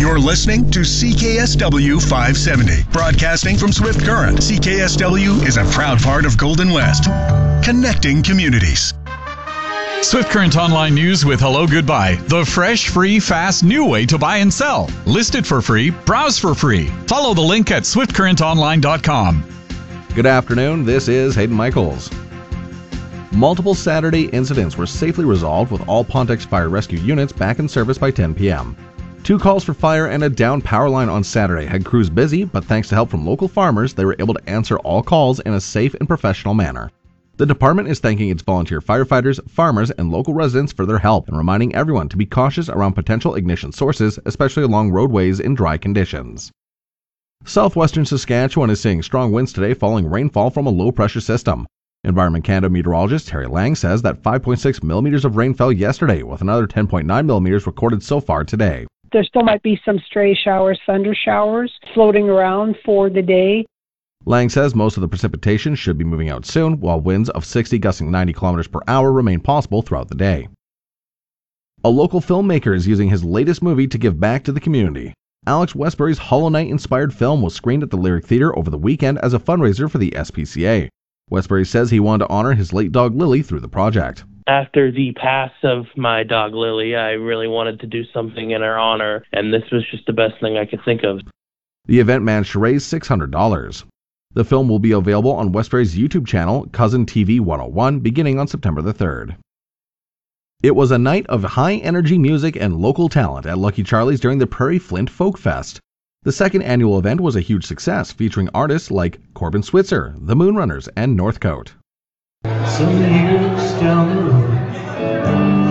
You're listening to CKSW 570, broadcasting from Swift Current. CKSW is a proud part of Golden West, connecting communities. Swift Current Online News with Hello Goodbye, the fresh, free, fast, new way to buy and sell. List it for free, browse for free. Follow the link at swiftcurrentonline.com. Good afternoon, this is Hayden Michaels. Multiple Saturday incidents were safely resolved with all Pontex fire rescue units back in service by 10 p.m. 2 calls for fire and a downed power line on Saturday had crews busy, but thanks to help from local farmers, they were able to answer all calls in a safe and professional manner. The department is thanking its volunteer firefighters, farmers, and local residents for their help and reminding everyone to be cautious around potential ignition sources, especially along roadways in dry conditions. Southwestern Saskatchewan is seeing strong winds today following rainfall from a low-pressure system. Environment Canada meteorologist Terry Lang says that 5.6 millimeters of rain fell yesterday, with another 10.9 millimeters recorded so far today. There still might be some stray showers, thunder showers, floating around for the day. Lang says most of the precipitation should be moving out soon, while winds of 60 gusting 90 kilometers per hour remain possible throughout the day. A local filmmaker is using his latest movie to give back to the community. Alex Westbury's Hollow Knight-inspired film was screened at the Lyric Theatre over the weekend as a fundraiser for the SPCA. Westbury says he wanted to honor his late dog Lily through the project. After the pass of my dog Lily, I really wanted to do something in her honor, and this was just the best thing I could think of. The event managed to raise $600. The film will be available on Westbury's YouTube channel, Cousin TV 101, beginning on September the 3rd. It was a night of high-energy music and local talent at Lucky Charlie's during the Prairie Flint Folk Fest. The second annual event was a huge success, featuring artists like Corbin Switzer, the Moonrunners, and Northcote. Some years down the road,